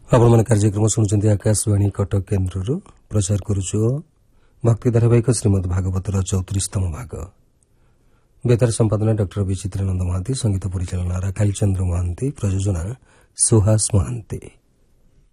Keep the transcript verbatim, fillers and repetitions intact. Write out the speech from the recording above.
आपण कार्यक्रम शुणुंट आकाशवाणी कटक केन्द्र प्रचार करुचु भक्ति धारावाहिक श्रीमद भागवतर चौतीसतम भाग बेतार संपादना डॉक्टर विचित्रानंद महांती संगीत परिचालना राखाल चंद्र महांती प्रयोजना सुहास महांती।